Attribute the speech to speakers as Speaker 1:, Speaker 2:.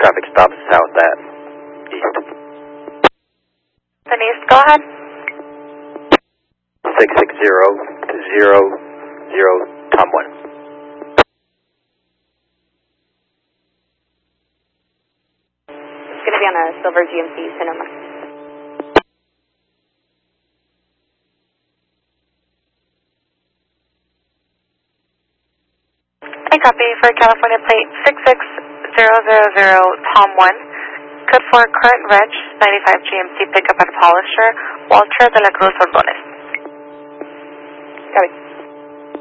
Speaker 1: Traffic stop south at east.
Speaker 2: Denise, go ahead.
Speaker 1: 660 Tom 1.
Speaker 2: It's going to be on a silver GMC Sonoma. I copy for California plate 66000 Tom 1. Code for current reg 95 GMC pickup and polisher, Walter de la Cruz Ordonez. Copy.